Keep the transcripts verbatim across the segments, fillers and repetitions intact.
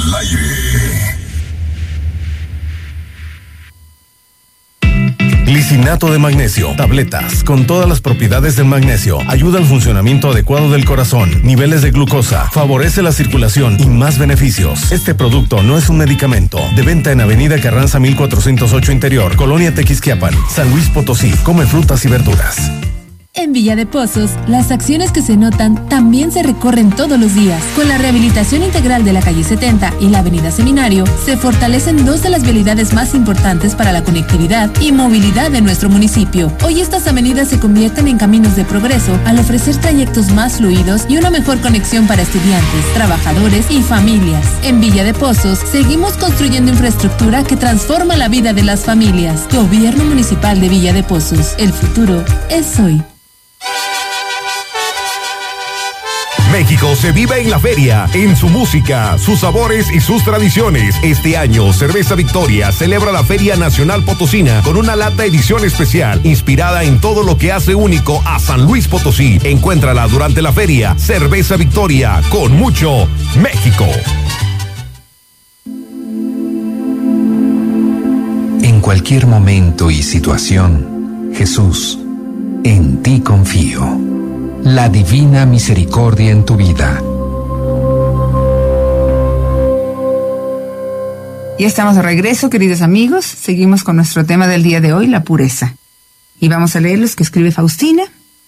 al aire. Glicinato de magnesio, tabletas, con todas las propiedades del magnesio. Ayuda al funcionamiento adecuado del corazón, niveles de glucosa, favorece la circulación y más beneficios. Este producto no es un medicamento. De venta en Avenida Carranza mil cuatrocientos ocho Interior, Colonia Tequisquiapan, San Luis Potosí. Come frutas y verduras. En Villa de Pozos, las acciones que se notan también se recorren todos los días. Con la rehabilitación integral de la calle setenta y la avenida Seminario, se fortalecen dos de las vialidades más importantes para la conectividad y movilidad de nuestro municipio. Hoy estas avenidas se convierten en caminos de progreso al ofrecer trayectos más fluidos y una mejor conexión para estudiantes, trabajadores y familias. En Villa de Pozos, seguimos construyendo infraestructura que transforma la vida de las familias. Gobierno Municipal de Villa de Pozos. El futuro es hoy. México se vive en la feria, en su música, sus sabores y sus tradiciones. Este año, Cerveza Victoria celebra la Feria Nacional Potosina con una lata edición especial, inspirada en todo lo que hace único a San Luis Potosí. Encuéntrala durante la feria. Cerveza Victoria, con mucho México. En cualquier momento y situación, Jesús, en ti confío. La divina misericordia en tu vida. Ya estamos de regreso, queridos amigos. Seguimos con nuestro tema del día de hoy, la pureza. Y vamos a leer los que escribe Faustina.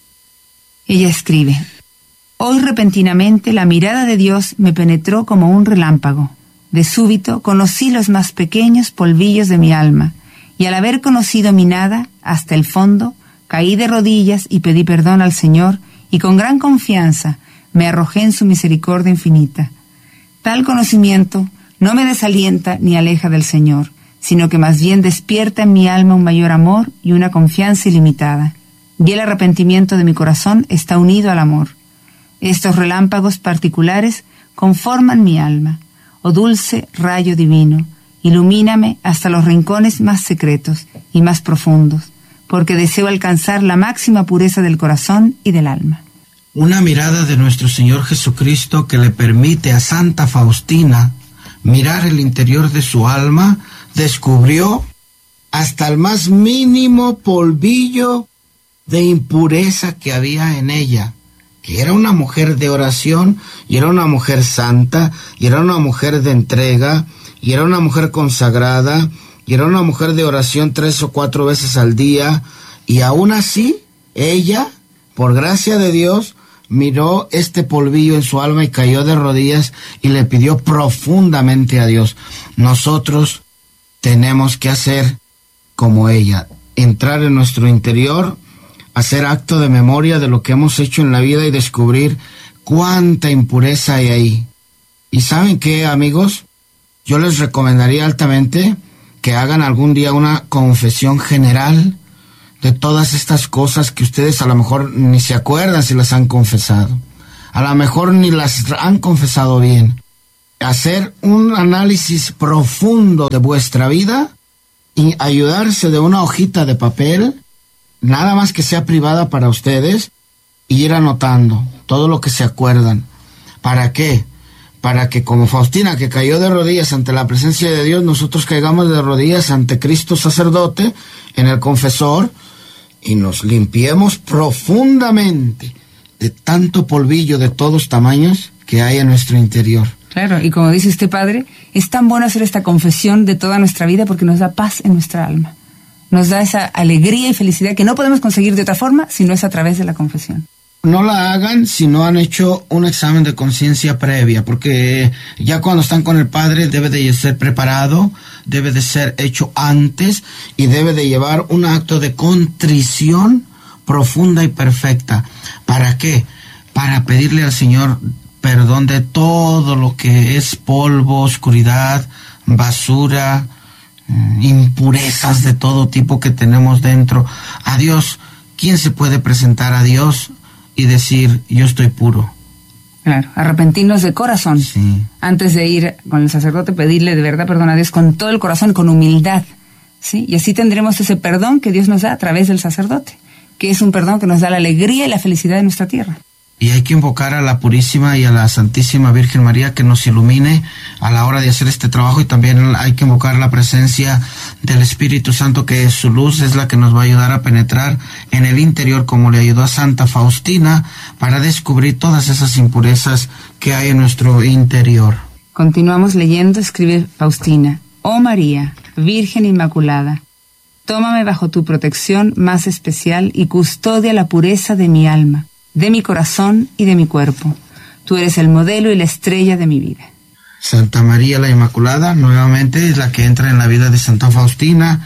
Ella escribe: Hoy repentinamente la mirada de Dios me penetró como un relámpago. De súbito conocí los más pequeños polvillos de mi alma, y al haber conocido mi nada hasta el fondo, caí de rodillas y pedí perdón al Señor, y con gran confianza me arrojé en su misericordia infinita. Tal conocimiento no me desalienta ni aleja del Señor, sino que más bien despierta en mi alma un mayor amor y una confianza ilimitada. Y el arrepentimiento de mi corazón está unido al amor. Estos relámpagos particulares conforman mi alma. Oh dulce rayo divino, ilumíname hasta los rincones más secretos y más profundos, porque deseo alcanzar la máxima pureza del corazón y del alma. Una mirada de nuestro Señor Jesucristo que le permite a Santa Faustina mirar el interior de su alma, descubrió hasta el más mínimo polvillo de impureza que había en ella, que era una mujer de oración, y era una mujer santa, y era una mujer de entrega, y era una mujer consagrada, y era una mujer de oración tres o cuatro veces al día, y aún así, ella, por gracia de Dios, miró este polvillo en su alma y cayó de rodillas y le pidió profundamente a Dios. Nosotros tenemos que hacer como ella, entrar en nuestro interior, hacer acto de memoria de lo que hemos hecho en la vida y descubrir cuánta impureza hay ahí. ¿Y saben qué, amigos? Yo les recomendaría altamente que hagan algún día una confesión general de todas estas cosas que ustedes a lo mejor ni se acuerdan si las han confesado. A lo mejor ni las han confesado bien. Hacer un análisis profundo de vuestra vida y ayudarse de una hojita de papel, nada más que sea privada para ustedes, y ir anotando todo lo que se acuerdan. ¿Para qué? Para que, como Faustina, que cayó de rodillas ante la presencia de Dios, nosotros caigamos de rodillas ante Cristo sacerdote, en el confesor, y nos limpiemos profundamente de tanto polvillo de todos tamaños que hay en nuestro interior. Claro, y como dice usted, Padre, es tan bueno hacer esta confesión de toda nuestra vida porque nos da paz en nuestra alma. Nos da esa alegría y felicidad que no podemos conseguir de otra forma si no es a través de la confesión. No la hagan si no han hecho un examen de conciencia previa, porque ya cuando están con el Padre debe de ser preparado, debe de ser hecho antes y debe de llevar un acto de contrición profunda y perfecta. ¿Para qué? Para pedirle al Señor perdón de todo lo que es polvo, oscuridad, basura, impurezas de todo tipo que tenemos dentro. A Dios, ¿quién se puede presentar a Dios y decir, yo estoy puro? Claro, arrepentirnos de corazón. Sí. Antes de ir con el sacerdote, pedirle de verdad perdón a Dios con todo el corazón, con humildad, ¿sí? Y así tendremos ese perdón que Dios nos da a través del sacerdote, que es un perdón que nos da la alegría y la felicidad de nuestra tierra. Y hay que invocar a la Purísima y a la Santísima Virgen María que nos ilumine a la hora de hacer este trabajo, y también hay que invocar la presencia del Espíritu Santo, que su luz es la que nos va a ayudar a penetrar en el interior, como le ayudó a Santa Faustina, para descubrir todas esas impurezas que hay en nuestro interior. Continuamos leyendo, escribe Faustina. Oh María, Virgen Inmaculada, tómame bajo tu protección más especial y custodia la pureza de mi alma, de mi corazón y de mi cuerpo. Tú eres el modelo y la estrella de mi vida. Santa María la Inmaculada nuevamente es la que entra en la vida de Santa Faustina,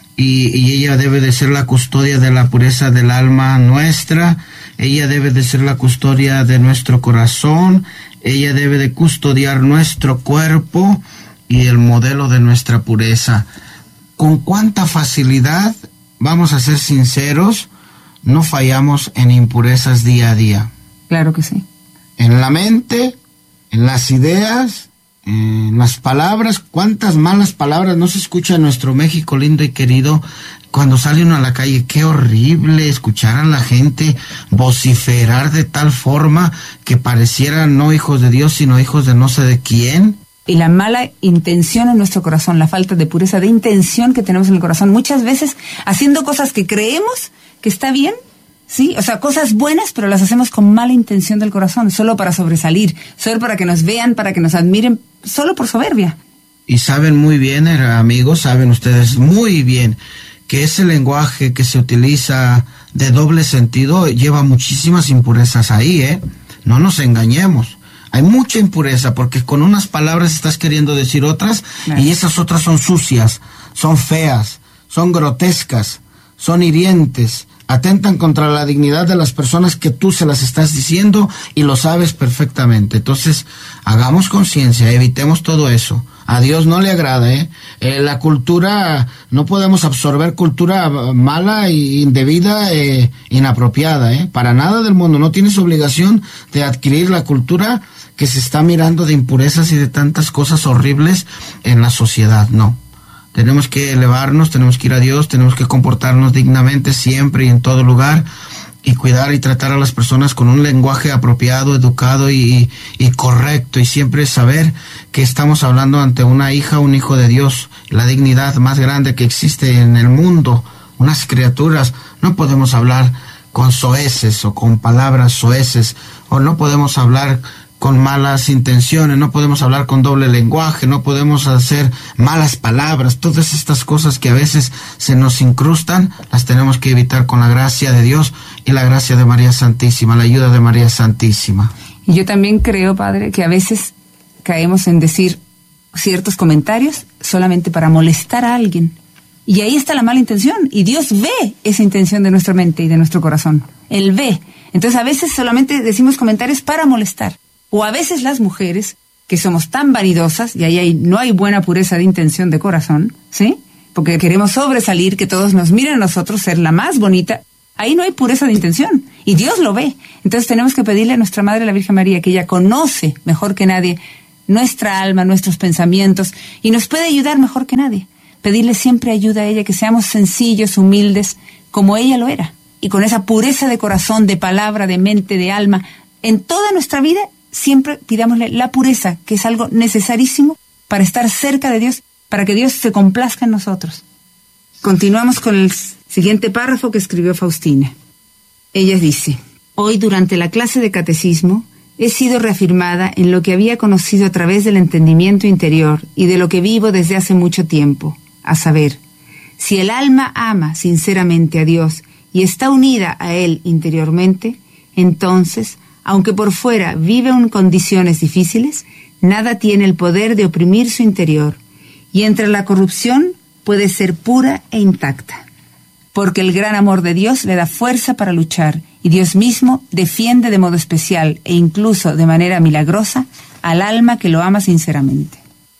y, y ella debe de ser la custodia de la pureza del alma nuestra. Ella debe de ser la custodia de nuestro corazón. Ella debe de custodiar nuestro cuerpo y el modelo de nuestra pureza. Con cuánta facilidad, vamos a ser sinceros, no fallamos en impurezas día a día. Claro que sí. En la mente, en las ideas, en las palabras. Cuántas malas palabras no se escucha en nuestro México lindo y querido. Cuando sale uno a la calle, qué horrible escuchar a la gente vociferar de tal forma que parecieran no hijos de Dios, sino hijos de no sé de quién. Y la mala intención en nuestro corazón, la falta de pureza de intención que tenemos en el corazón, muchas veces haciendo cosas que creemos que está bien, ¿sí? O sea, cosas buenas, pero las hacemos con mala intención del corazón, solo para sobresalir, solo para que nos vean, para que nos admiren, solo por soberbia. Y saben muy bien, amigos, saben ustedes muy bien que ese lenguaje que se utiliza de doble sentido lleva muchísimas impurezas ahí, ¿eh? No nos engañemos. Hay mucha impureza porque con unas palabras estás queriendo decir otras, claro, y esas otras son sucias, son feas, son grotescas, son hirientes, atentan contra la dignidad de las personas que tú se las estás diciendo y lo sabes perfectamente. Entonces, hagamos conciencia, evitemos todo eso. A Dios no le agrada, ¿eh? Eh, la cultura, no podemos absorber cultura mala e indebida, eh, inapropiada, ¿eh? Para nada del mundo. No tienes obligación de adquirir la cultura que se está mirando de impurezas y de tantas cosas horribles en la sociedad, no. Tenemos que elevarnos, tenemos que ir a Dios, tenemos que comportarnos dignamente siempre y en todo lugar, y cuidar y tratar a las personas con un lenguaje apropiado, educado y, y correcto, y siempre saber que estamos hablando ante una hija, un hijo de Dios, la dignidad más grande que existe en el mundo, unas criaturas. No podemos hablar con soeces o con palabras soeces, o no podemos hablar con malas intenciones, no podemos hablar con doble lenguaje, no podemos hacer malas palabras. Todas estas cosas que a veces se nos incrustan, las tenemos que evitar con la gracia de Dios y la gracia de María Santísima, la ayuda de María Santísima. Y yo también creo, Padre, que a veces caemos en decir ciertos comentarios solamente para molestar a alguien. Y ahí está la mala intención, y Dios ve esa intención de nuestra mente y de nuestro corazón. Él ve. Entonces a veces solamente decimos comentarios para molestar. O a veces las mujeres, que somos tan vanidosas, y ahí hay, no hay buena pureza de intención de corazón, ¿sí? Porque queremos sobresalir, que todos nos miren a nosotros, ser la más bonita. Ahí no hay pureza de intención, y Dios lo ve. Entonces tenemos que pedirle a nuestra Madre, la Virgen María, que ella conoce mejor que nadie nuestra alma, nuestros pensamientos, y nos puede ayudar mejor que nadie. Pedirle siempre ayuda a ella, que seamos sencillos, humildes, como ella lo era. Y con esa pureza de corazón, de palabra, de mente, de alma, en toda nuestra vida, siempre pidámosle la pureza, que es algo necesarísimo para estar cerca de Dios, para que Dios se complazca en nosotros. Continuamos con el siguiente párrafo que escribió Faustina. Ella dice: hoy, durante la clase de catecismo, he sido reafirmada en lo que había conocido a través del entendimiento interior y de lo que vivo desde hace mucho tiempo, a saber, si el alma ama sinceramente a Dios y está unida a Él interiormente, entonces, aunque por fuera vive en condiciones difíciles, nada tiene el poder de oprimir su interior, y entre la corrupción puede ser pura e intacta, porque el gran amor de Dios le da fuerza para luchar, y Dios mismo defiende de modo especial e incluso de manera milagrosa al alma que lo ama sinceramente.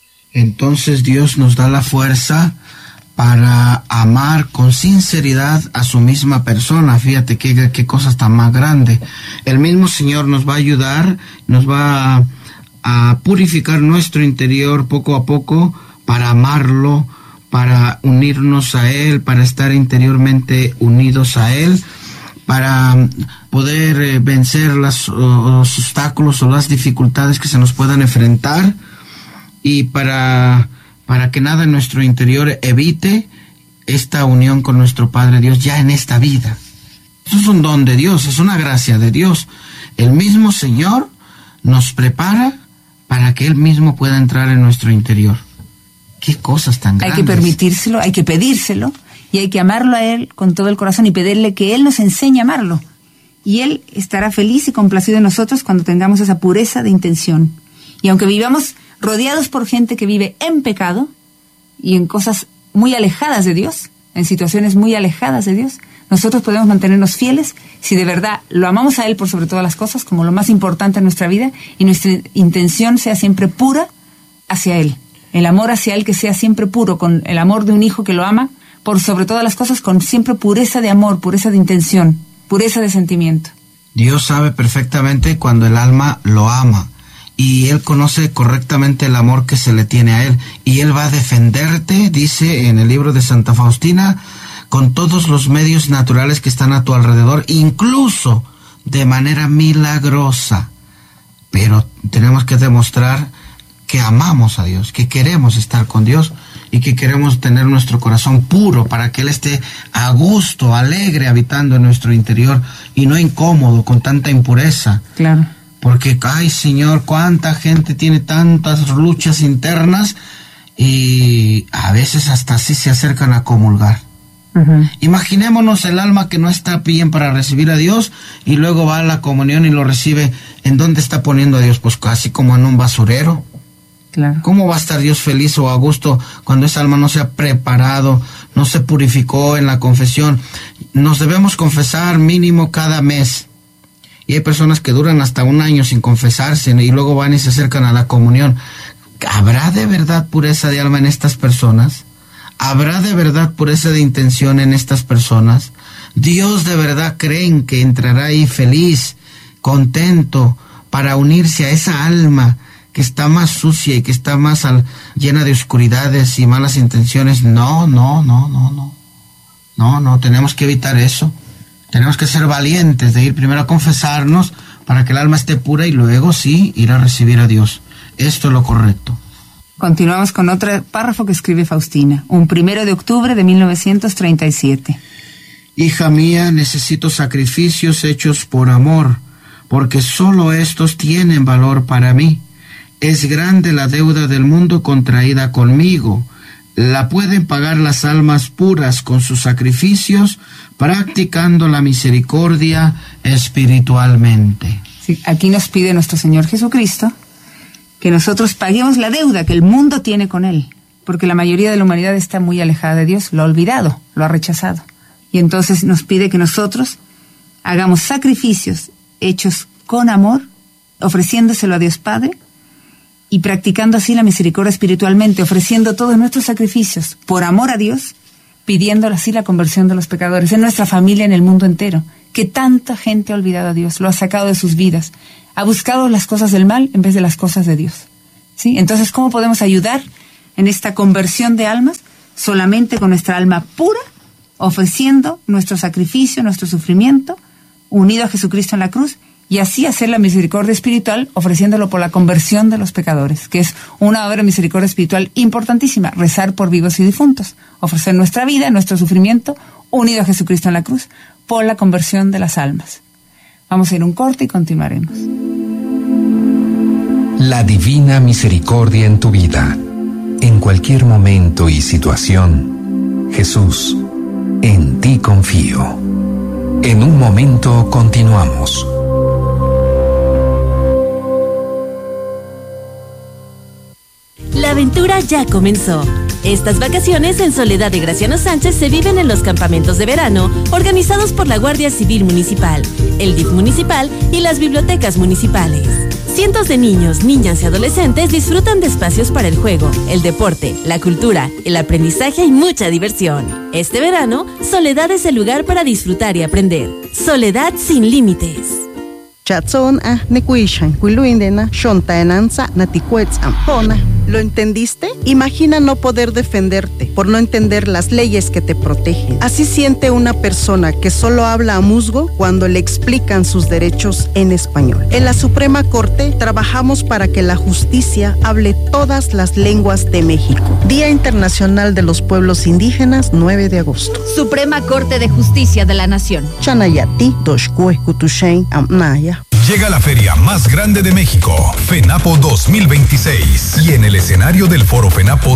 Entonces Dios nos da la fuerza para amar con sinceridad a su misma persona. Fíjate qué, qué cosa tan más grande. El mismo Señor nos va a ayudar, nos va a, a purificar nuestro interior poco a poco para amarlo, para unirnos a Él, para estar interiormente unidos a Él, para poder eh, vencer las, uh, los obstáculos o las dificultades que se nos puedan enfrentar, y para, para que nada en nuestro interior evite esta unión con nuestro Padre Dios ya en esta vida. Eso es un don de Dios, es una gracia de Dios. El mismo Señor nos prepara para que Él mismo pueda entrar en nuestro interior. Qué cosas tan grandes. Hay que permitírselo, hay que pedírselo, y hay que amarlo a Él con todo el corazón y pedirle que Él nos enseñe a amarlo. Y Él estará feliz y complacido en nosotros cuando tengamos esa pureza de intención. Y aunque vivamos rodeados por gente que vive en pecado y en cosas muy alejadas de Dios, en situaciones muy alejadas de Dios, nosotros podemos mantenernos fieles si de verdad lo amamos a Él por sobre todas las cosas, como lo más importante en nuestra vida, y nuestra intención sea siempre pura hacia Él. El amor hacia Él que sea siempre puro, con el amor de un hijo que lo ama por sobre todas las cosas, con siempre pureza de amor, pureza de intención, pureza de sentimiento. Dios sabe perfectamente cuando el alma lo ama, y Él conoce correctamente el amor que se le tiene a Él, y Él va a defenderte, dice en el libro de Santa Faustina, con todos los medios naturales que están a tu alrededor, incluso de manera milagrosa. Pero tenemos que demostrar que amamos a Dios, que queremos estar con Dios y que queremos tener nuestro corazón puro para que Él esté a gusto, alegre, habitando en nuestro interior y no incómodo con tanta impureza. Claro. Porque, ay Señor, cuánta gente tiene tantas luchas internas y a veces hasta así se acercan a comulgar. Uh-huh. Imaginémonos el alma que no está bien para recibir a Dios y luego va a la comunión y lo recibe. ¿En dónde está poniendo a Dios? Pues casi como en un basurero. Claro. ¿Cómo va a estar Dios feliz o a gusto cuando esa alma no se ha preparado, no se purificó en la confesión? Nos debemos confesar mínimo cada mes. Y hay personas que duran hasta un año sin confesarse y luego van y se acercan a la comunión. ¿Habrá de verdad pureza de alma en estas personas? ¿Habrá de verdad pureza de intención en estas personas? ¿Dios de verdad creen que entrará ahí feliz, contento, para unirse a esa alma que está más sucia y que está más al, llena de oscuridades y malas intenciones? No, no, no, no, no. No, no, tenemos que evitar eso. Tenemos que ser valientes de ir primero a confesarnos para que el alma esté pura y luego sí ir a recibir a Dios. Esto es lo correcto. Continuamos con otro párrafo que escribe Faustina, un primero de octubre de mil novecientos treinta y siete. Hija mía, necesito sacrificios hechos por amor, porque sólo estos tienen valor para mí. Es grande la deuda del mundo contraída conmigo. La pueden pagar las almas puras con sus sacrificios, practicando la misericordia espiritualmente. Sí, aquí nos pide nuestro Señor Jesucristo que nosotros paguemos la deuda que el mundo tiene con Él, porque la mayoría de la humanidad está muy alejada de Dios, lo ha olvidado, lo ha rechazado. Y entonces nos pide que nosotros hagamos sacrificios hechos con amor, ofreciéndoselo a Dios Padre, y practicando así la misericordia espiritualmente, ofreciendo todos nuestros sacrificios por amor a Dios, pidiendo así la conversión de los pecadores, en nuestra familia, en el mundo entero, que tanta gente ha olvidado a Dios, lo ha sacado de sus vidas, ha buscado las cosas del mal en vez de las cosas de Dios. ¿Sí? Entonces, ¿cómo podemos ayudar en esta conversión de almas? Solamente con nuestra alma pura, ofreciendo nuestro sacrificio, nuestro sufrimiento, unido a Jesucristo en la cruz, y así hacer la misericordia espiritual, ofreciéndolo por la conversión de los pecadores, que es una obra de misericordia espiritual importantísima, rezar por vivos y difuntos, ofrecer nuestra vida, nuestro sufrimiento, unido a Jesucristo en la cruz, por la conversión de las almas. Vamos a ir un corte y continuaremos. La divina misericordia en tu vida, en cualquier momento y situación. Jesús, en ti confío. En un momento continuamos. La aventura ya comenzó. Estas vacaciones en Soledad de Graciano Sánchez se viven en los campamentos de verano organizados por la Guardia Civil Municipal, el D I F municipal y las bibliotecas municipales. Cientos de niños, niñas y adolescentes disfrutan de espacios para el juego, el deporte, la cultura, el aprendizaje y mucha diversión. Este verano, Soledad es el lugar para disfrutar y aprender. Soledad sin límites. ¿Lo entendiste? Imagina no poder defenderte, por no entender las leyes que te protegen. Así siente una persona que solo habla a musgo cuando le explican sus derechos en español. En la Suprema Corte trabajamos para que la justicia hable todas las lenguas de México. Día Internacional de los Pueblos Indígenas, nueve de agosto. Suprema Corte de Justicia de la Nación. Chanayati, Doshkue, Kutushen, Amnaya. Llega la feria más grande de México, FENAPO dos mil veintiséis, y en el escenario del Foro FENAPO